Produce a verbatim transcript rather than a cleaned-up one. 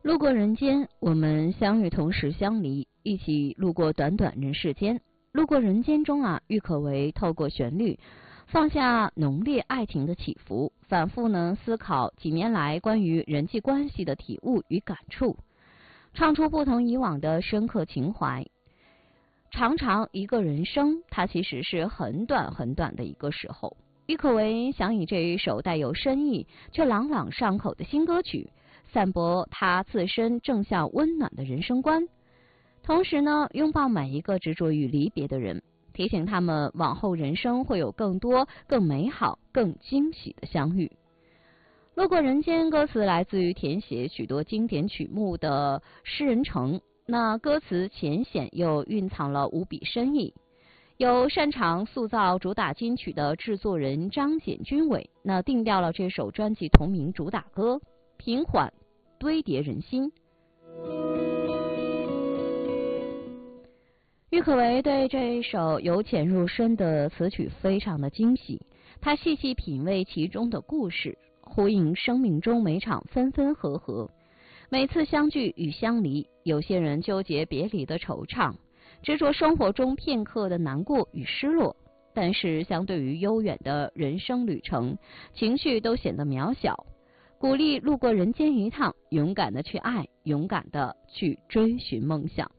路过人间，我们相遇同时相离，一起路过短短人世间。路过人间中啊，郁可唯透过旋律，放下浓烈爱情的起伏，反复呢思考几年来关于人际关系的体悟与感触，唱出不同以往的深刻情怀。常常一个人生，它其实是很短很短的一个时候。郁可唯想以这一首带有深意却朗朗上口的新歌曲，散播他自身正向温暖的人生观，同时呢，拥抱每一个执着于离别的人，提醒他们往后人生会有更多、更美好、更惊喜的相遇。路过人间歌词来自于填写许多经典曲目的诗人程，那歌词浅显又蕴藏了无比深意。由擅长塑造主打金曲的制作人张简君伟，那定调了这首专辑同名主打歌，平缓堆叠人心。郁可唯对这一首由浅入深的词曲非常的惊喜，他细细品味其中的故事，呼应生命中每场分分合合，每次相聚与相离，有些人纠结别离的惆怅，执着生活中片刻的难过与失落，但是相对于悠远的人生旅程，情绪都显得渺小，鼓励路过人间一趟，勇敢的去爱，勇敢的去追寻梦想。